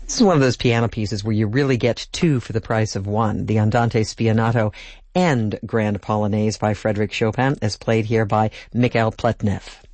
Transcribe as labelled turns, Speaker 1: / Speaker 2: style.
Speaker 1: This is one of those piano pieces where you really get two for the price of one. The Andante Spianato and Grand Polonaise by Frédéric Chopin, as played here by Mikhail Pletnev.